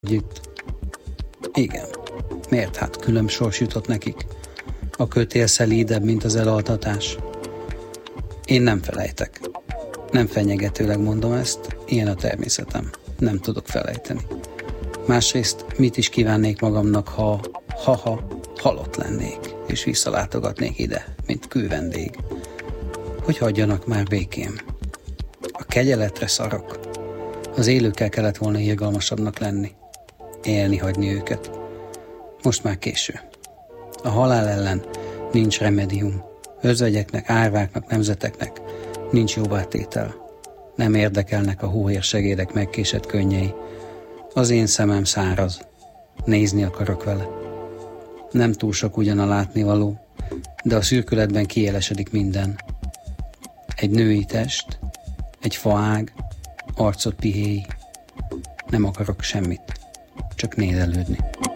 együtt. Igen, miért hát külön sors jutott nekik? A kötél szelídebb, mint az elaltatás. Én nem felejtek. Nem fenyegetőleg mondom ezt, ilyen a természetem. Nem tudok felejteni. Másrészt mit is kívánnék magamnak, ha halott lennék, és visszalátogatnék ide, mint külvendég. Hogy hagyjanak már békém. A kegyeletre szarok. Az élőkkel kellett volna irgalmasabbnak lenni. Élni hagyni őket. Most már késő. A halál ellen nincs remedium. Özvegyeknek, árváknak, nemzeteknek nincs jóvátétel. Nem érdekelnek a hóhérsegédek megkésett könnyei. Az én szemem száraz. Nézni akarok vele. Nem túl sok ugyan a látnivaló, de a szürkületben kiélesedik minden. Egy női test, egy faág, arcot pihéi. Nem akarok semmit, csak nézelődni.